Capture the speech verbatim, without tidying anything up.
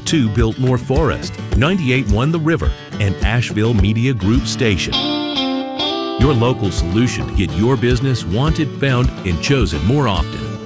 two Biltmore Forest, ninety-eight point one The River, and Asheville Media Group Station. Your local solution to get your business wanted, found, and chosen more often.